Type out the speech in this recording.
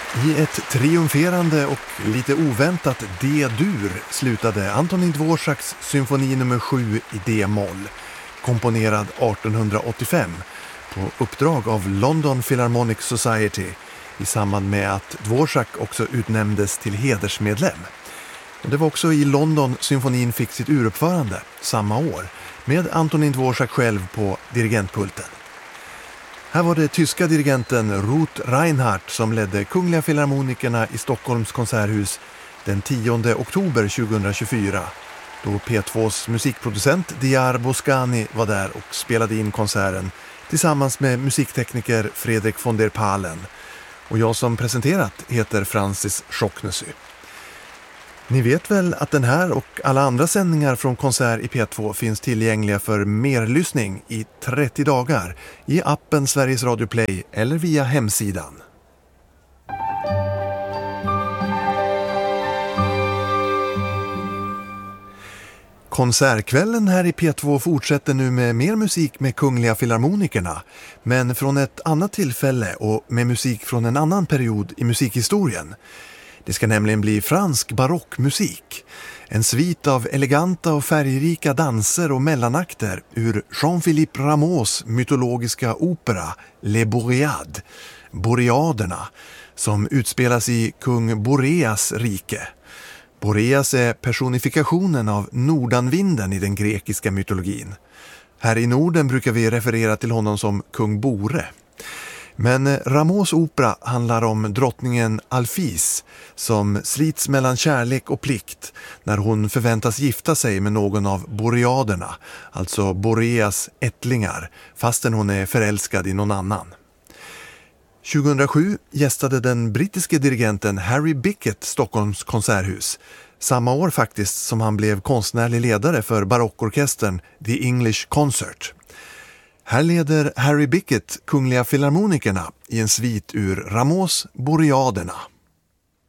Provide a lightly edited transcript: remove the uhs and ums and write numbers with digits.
I ett triumferande och lite oväntat D-dur slutade Antonín Dvořáks symfoni nummer 7 i D-moll, komponerad 1885 på uppdrag av London Philharmonic Society i samband med att Dvořák också utnämndes till hedersmedlem. Och det var också i London symfonin fick sitt uruppförande samma år med Antonín Dvořák själv på dirigentpulten. Här var det tyska dirigenten Ruth Reinhardt som ledde Kungliga Filharmonikerna i Stockholms konserthus den 10 oktober 2024, då P2s musikproducent Diyar Bozkani var där och spelade in konserten tillsammans med musiktekniker Fredrik von der Palen. Och jag som presenterat heter Francis Schocknesy. Ni vet väl att den här och alla andra sändningar från konsert i P2 finns tillgängliga för merlyssning i 30 dagar i appen Sveriges Radio Play eller via hemsidan. Konsertkvällen här i P2 fortsätter nu med mer musik med Kungliga Filharmonikerna, men från ett annat tillfälle och med musik från en annan period i musikhistorien. Det ska nämligen bli fransk barockmusik. En svit av eleganta och färgrika danser och mellanakter ur Jean-Philippe Rameaus mytologiska opera Les Boréades, Boreaderna, som utspelas i kung Boreas rike. Boreas är personifikationen av nordanvinden i den grekiska mytologin. Här i Norden brukar vi referera till honom som kung Bore. Men Rameaus opera handlar om drottningen Alphys som slits mellan kärlek och plikt när hon förväntas gifta sig med någon av Boreaderna, alltså Boreas ättlingar, fastän hon är förälskad i någon annan. 2007 gästade den brittiske dirigenten Harry Bickett Stockholms konserthus, samma år faktiskt som han blev konstnärlig ledare för barockorkestern The English Concert. Här leder Harry Bickett Kungliga Filharmonikerna i en svit ur Rameaus Boreaderna.